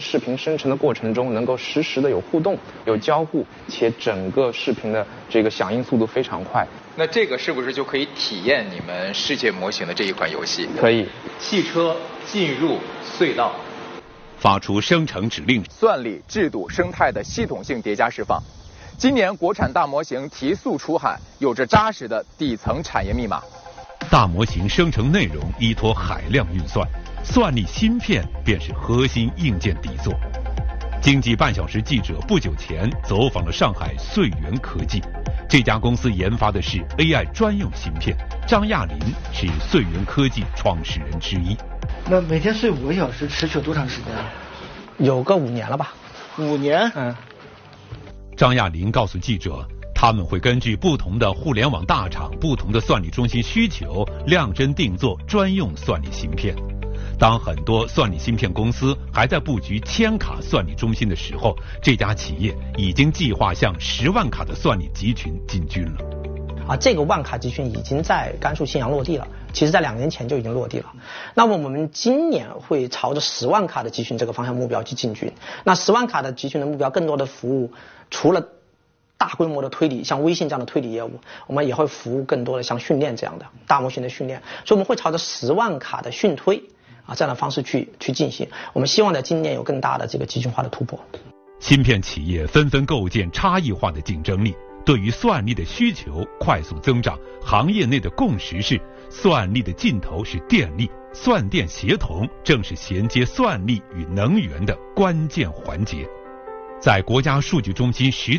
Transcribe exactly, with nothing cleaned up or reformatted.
视频生成的过程中能够实时的有互动、有交互，且整个视频的这个响应速度非常快。 那这个是不是就可以体验你们世界模型的这一款游戏？ 可以。 汽车进入隧道， 发出生成指令， 算力、制度、生态的系统性叠加释放。今年国产大模型提速出海，有着扎实的底层产业密码。 大模型生成内容依托海量运算，算力芯片便是核心硬件底座。经济半小时记者不久前走访了上海穗源科技，这家公司研发的是 A I 专用芯片。张亚林是穗源科技创始人之一。 那每天睡五个小时，持续有多长时间啊？ 有个五年了吧。 五年？ 嗯。 张亚林告诉记者，他们会根据不同的互联网大厂、不同的算力中心需求，量身定做专用算力芯片。当很多算力芯片公司还在布局千卡算力中心的时候，这家企业已经计划向十万卡的算力集群进军了。 啊，这个万卡集群已经在甘肃信阳落地了，其实在两年前就已经落地了。那么我们今年会朝着十万卡的集群这个方向目标去进军。那十万卡的集群的目标，更多的服务除了大规模的推理，像微信这样的推理业务，我们也会服务更多的像训练这样的大模型的训练，所以我们会朝着十万卡的训推啊这样的方式去去进行。我们希望在今年有更大的这个集群化的突破。 芯片企业纷纷构建差异化的竞争力，对于算力的需求快速增长，行业内的共识是，算力的尽头是电力，算电协同正是衔接算力与能源的关键环节。在国家数据中心实